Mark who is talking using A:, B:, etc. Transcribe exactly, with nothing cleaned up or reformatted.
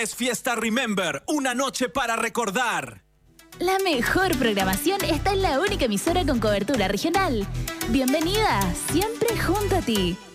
A: Es Fiesta Remember, una noche para recordar.
B: La mejor programación está en la única emisora con cobertura regional. Bienvenida, siempre junto a ti.